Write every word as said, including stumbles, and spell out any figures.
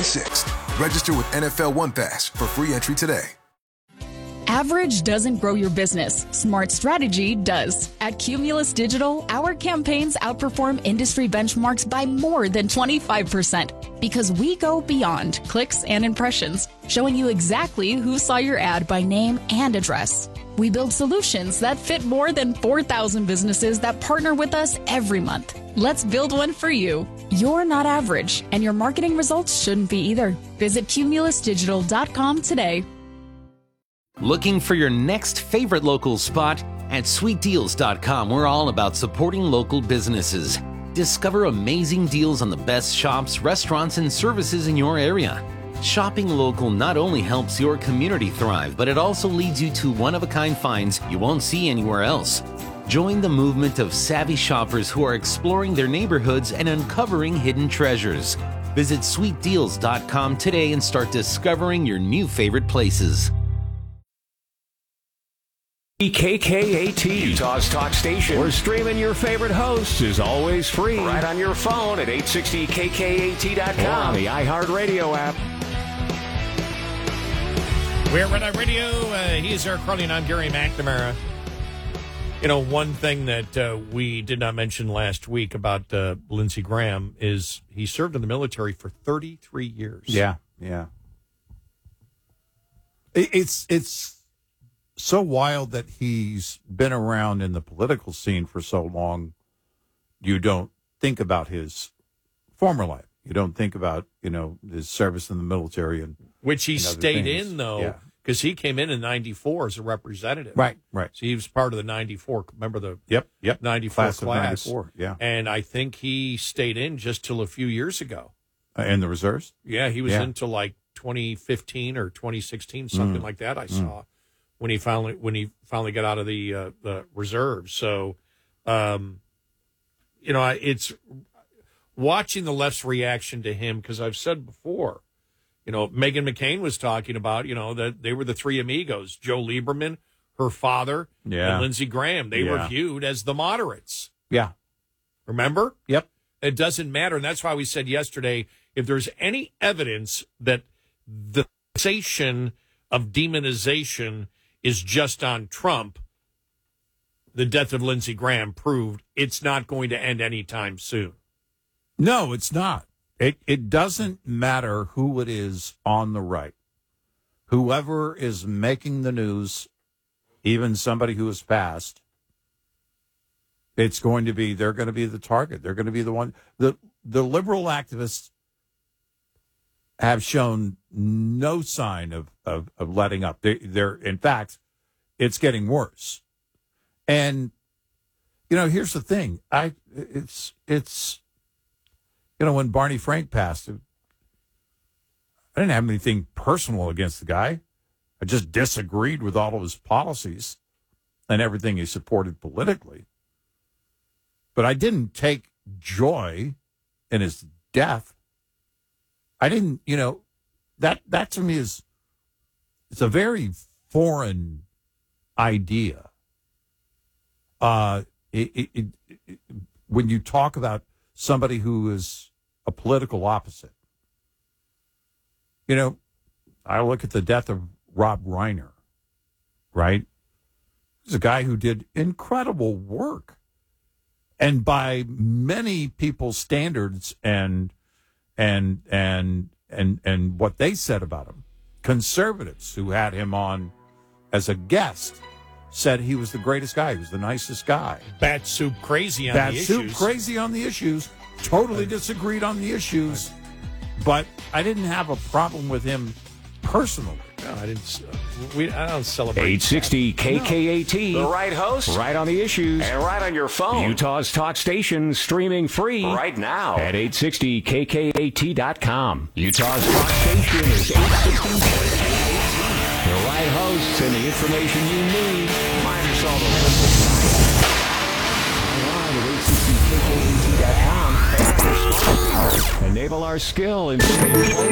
twenty-sixth. Register with N F L One Pass for free entry today. Average doesn't grow your business. Smart strategy does. At Cumulus Digital, our campaigns outperform industry benchmarks by more than twenty-five percent because we go beyond clicks and impressions, showing you exactly who saw your ad by name and address. We build solutions that fit more than four thousand businesses that partner with us every month. Let's build one for you. You're not average, and your marketing results shouldn't be either. Visit cumulus digital dot com today. Looking for your next favorite local spot? At sweet deals dot com, we're all about supporting local businesses. Discover amazing deals on the best shops, restaurants, and services in your area. Shopping local not only helps your community thrive, but it also leads you to one-of-a-kind finds you won't see anywhere else. Join the movement of savvy shoppers who are exploring their neighborhoods and uncovering hidden treasures. Visit sweet deals dot com today and start discovering your new favorite places. K K A T, Utah's talk station, where streaming your favorite hosts is always free. Right on your phone at eight sixty K K A T dot com. Or on the iHeartRadio app. We're Red Eye Radio. Uh, he's Eric Carly, and I'm Gary McNamara. You know, one thing that uh, we did not mention last week about uh, Lindsey Graham is he served in the military for thirty-three years. Yeah, yeah. It, it's it's so wild that he's been around in the political scene for so long. You don't think about his former life. You don't think about, you know, his service in the military and which he and stayed things. in though, because yeah. he came in in ninety-four as a representative. Right, right. So he was part of the ninety-four. Remember the yep, yep. ninety-four class, class. Of ninety-four, yeah. And I think he stayed in just till a few years ago. Uh, in the reserves? Yeah, he was yeah. until like twenty fifteen or twenty sixteen, something mm. like that. I mm. saw when he finally when he finally got out of the uh, the reserves. So, um, you know, it's watching the left's reaction to him because I've said before, you know, Meghan McCain was talking about, you know, that they were the three amigos: Joe Lieberman, her father, yeah. and Lindsey Graham. They yeah. were viewed as the moderates. Yeah, remember? Yep. It doesn't matter, and that's why we said yesterday, if there's any evidence that the sensation of demonization is just on Trump, the death of Lindsey Graham proved it's not going to end anytime soon. No, it's not. It it doesn't matter who it is on the right. Whoever is making the news, even somebody who has passed, it's going to be, they're going to be the target. They're going to be the one. The, the liberal activists have shown no sign of, of, of letting up. They, they're, in fact, it's getting worse. And, you know, here's the thing. I, it's, it's, you know, when Barney Frank passed, I didn't have anything personal against the guy. I just disagreed with all of his policies and everything he supported politically. But I didn't take joy in his death. I didn't, you know, that that to me is, it's a very foreign idea. Uh, it, it, it, it, when you talk about somebody who is a political opposite, you know, I look at the death of Rob Reiner, right? He's a guy who did incredible work. And by many people's standards and and and and and what they said about him, conservatives who had him on as a guest said he was the greatest guy. He was the nicest guy. Bat soup crazy on Bat the soup issues. crazy on the issues. Totally disagreed on the issues. But I didn't have a problem with him personally. No, I didn't. Uh, we, I don't celebrate. eight sixty K K A T. No. The right host. Right on the issues. And right on your phone. Utah's talk station, streaming free. Right now. At eight sixty K K A T dot com. Utah's talk station is eight sixty K K A T. The right hosts and the information you need. Minus all the liberal. Online at eight sixty K K A T dot com. Enable our skill in